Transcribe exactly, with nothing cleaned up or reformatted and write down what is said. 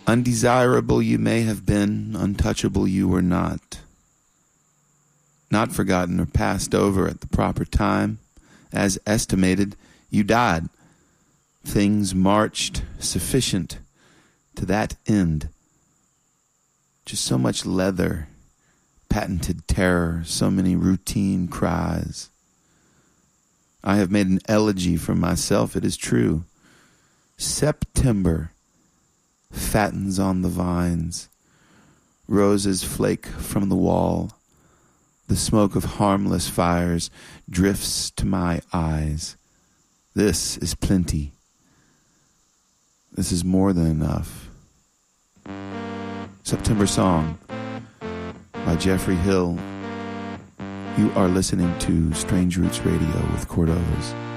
Undesirable you may have been, untouchable you were not. Not forgotten or passed over at the proper time. As estimated, you died. Things marched sufficient to that end. Just so much leather, patented terror, so many routine cries. I have made an elegy for myself, it is true. September fattens on the vines. Roses flake from the wall. The smoke of harmless fires drifts to my eyes. This is plenty. This is more than enough. September Song by Jeffrey Hill. You are listening to Strange Roots Radio with Cordovas.